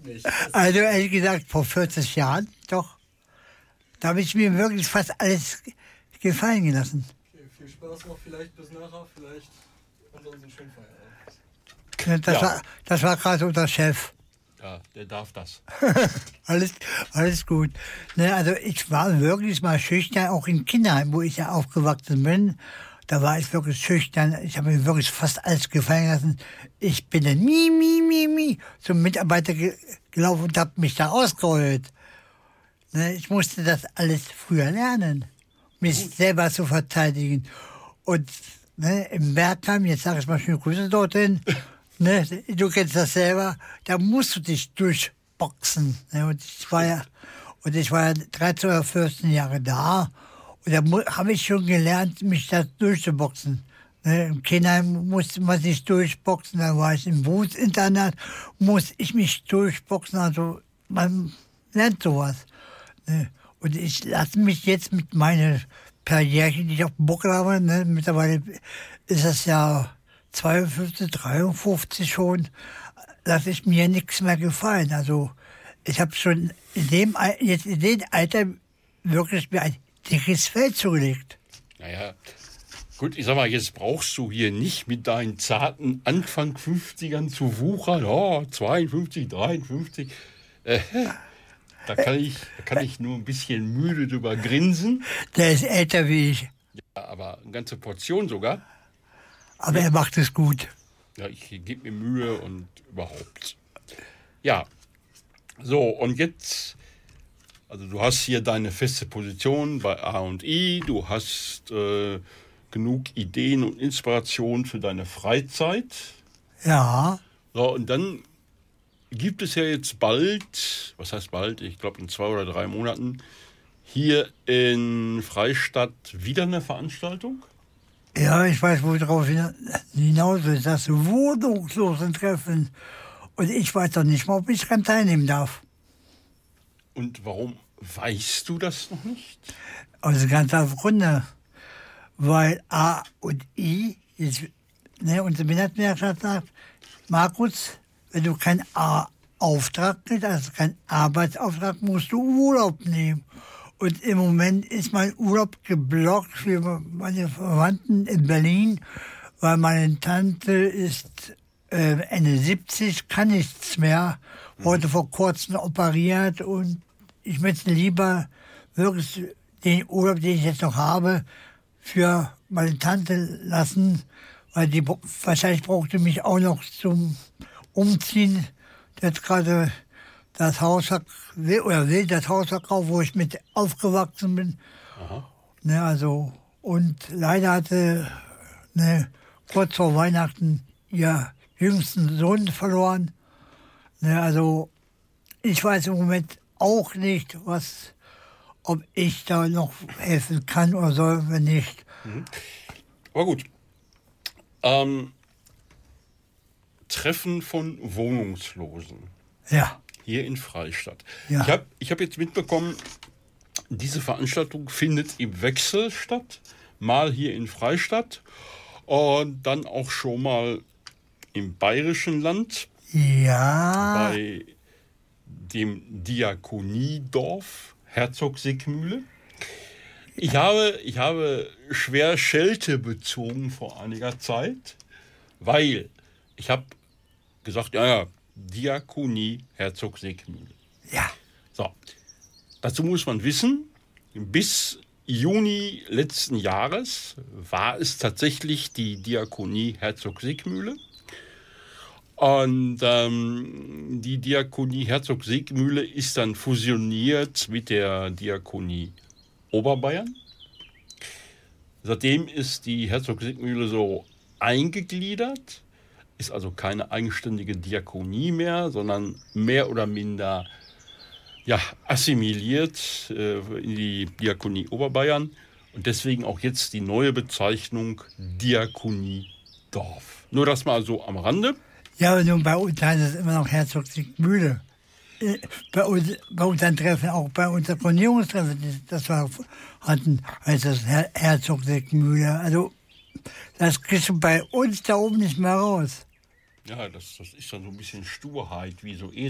nicht. Also ehrlich gesagt, vor 40 Jahren, doch. Da habe ich mir wirklich fast alles gefallen gelassen. Okay, viel Spaß noch, vielleicht bis nachher, vielleicht ansonsten schön Feierabend. Das war gerade unser Chef. Ja, der darf das. alles gut. Ne, also ich war wirklich mal schüchtern, auch in Kinderheim, wo ich ja aufgewachsen bin. Da war ich wirklich schüchtern. Ich habe mir wirklich fast alles gefallen lassen. Ich bin dann zum Mitarbeiter gelaufen und habe mich da ausgeheult. Ne, ich musste das alles früher lernen, mich selber zu verteidigen. Und ne, im Bergheim, jetzt sage ich mal schöne Grüße dorthin, ne, du kennst das selber, da musst du dich durchboxen. Ne, und ich war ja 13 oder 14 Jahre da und da habe ich schon gelernt, mich da durchzuboxen. Ne, im Kindheim musste man sich durchboxen, dann war ich im Berufsinternat, musste ich mich durchboxen, also man lernt sowas. Ne. Und ich lasse mich jetzt mit meinen paar Jährchen, die ich auf dem Buckel habe, ne, mittlerweile ist das ja 52, 53 schon, lasse ich mir nichts mehr gefallen. Also ich habe schon in dem Alter wirklich mir ein dickes Fell zugelegt. Naja, gut, ich sag mal, jetzt brauchst du hier nicht mit deinen zarten Anfang 50ern zu wuchern. Oh, 52, 53. Da kann ich nur ein bisschen müde drüber grinsen. Der ist älter wie ich. Ja, aber eine ganze Portion sogar. Aber er macht es gut. Ja, ich gebe mir Mühe und überhaupt. Ja, so und jetzt, also du hast hier deine feste Position bei A&I, du hast genug Ideen und Inspiration für deine Freizeit. Ja. So, und dann gibt es ja jetzt bald, was heißt bald, ich glaube in 2 oder 3 Monaten, hier in Freistadt wieder eine Veranstaltung? Ja, ich weiß, wo ich darauf hinaus will. Das Wohnungslosen-Treffen. Und ich weiß doch nicht mal, ob ich daran teilnehmen darf. Und warum weißt du das noch nicht? Aus ganz auf Gründe. Weil A und I, jetzt, ne, unsere Minderheitsgewerkschaft sagt, Markus, wenn du keinen Auftrag kriegst, also keinen Arbeitsauftrag, musst du Urlaub nehmen. Und im Moment ist mein Urlaub geblockt für meine Verwandten in Berlin, weil meine Tante ist Ende 70, kann nichts mehr, wurde vor kurzem operiert und ich möchte lieber wirklich den Urlaub, den ich jetzt noch habe, für meine Tante lassen, weil die wahrscheinlich brauchte mich auch noch zum Umziehen. Jetzt gerade das Haus will das Haus verkaufen, wo ich mit aufgewachsen bin. Aha. Ne, also, und leider hatte kurz vor Weihnachten ihr jüngsten Sohn verloren. Ne, also ich weiß im Moment auch nicht, ob ich da noch helfen kann oder soll, wenn nicht. Aber gut. Treffen von Wohnungslosen. Ja. Hier in Freistadt. Ja. Ich hab jetzt mitbekommen, diese Veranstaltung findet im Wechsel statt. Mal hier in Freistadt und dann auch schon mal im Bayerischen Land. Ja. Bei dem Diakoniedorf Herzog-Siegmühle. Ich habe schwer Schelte bezogen vor einiger Zeit, weil ich habe gesagt, ja, Diakonie Herzog-Siegmühle. Ja. So, dazu muss man wissen, bis Juni letzten Jahres war es tatsächlich die Diakonie Herzog-Siegmühle. Und die Diakonie Herzog-Siegmühle ist dann fusioniert mit der Diakonie Oberbayern. Seitdem ist die Herzog-Siegmühle so eingegliedert, ist also keine eigenständige Diakonie mehr, sondern mehr oder minder assimiliert in die Diakonie Oberbayern und deswegen auch jetzt die neue Bezeichnung Diakoniedorf. Nur das mal so am Rande. Ja, aber nun bei uns heißt es immer noch Herzog-Siegmühle. Bei unseren Treffen, auch bei unserem Konierungstreffen, das wir hatten, heißt das Herzog-Siegmühle. Also das kriegst du bei uns da oben nicht mehr raus. Ja, das ist dann so ein bisschen Sturheit, wie so